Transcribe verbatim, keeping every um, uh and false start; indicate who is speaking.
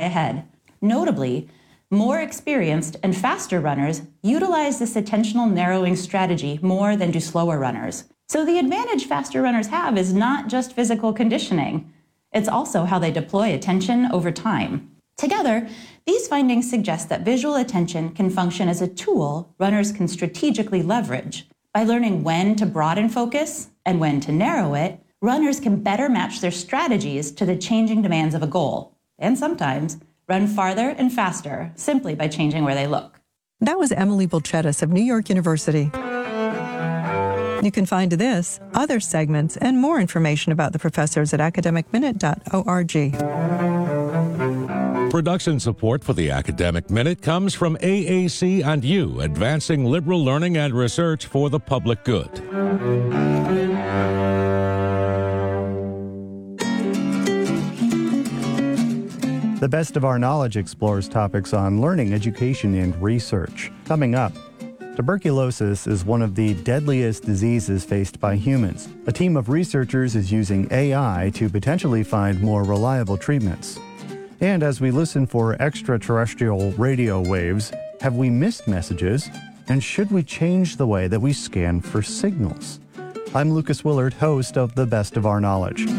Speaker 1: ahead. Notably, more experienced and faster runners utilize this attentional narrowing strategy more than do slower runners. So the advantage faster runners have is not just physical conditioning. It's also how they deploy attention over time. Together, these findings suggest that visual attention can function as a tool runners can strategically leverage. By learning when to broaden focus and when to narrow it, runners can better match their strategies to the changing demands of a goal, and sometimes run farther and faster simply by changing where they look.
Speaker 2: That was Emily Bulchetis of New York University. You can find this, other segments, and more information about the professors at academic minute dot org.
Speaker 3: Production support for the Academic Minute comes from A A C and you, advancing liberal learning and research for the public good.
Speaker 4: The Best of Our Knowledge explores topics on learning, education, and research. Coming up, tuberculosis is one of the deadliest diseases faced by humans. A team of researchers is using A I to potentially find more reliable treatments. And as we listen for extraterrestrial radio waves, have we missed messages? And should we change the way that we scan for signals? I'm Lucas Willard, host of The Best of Our Knowledge.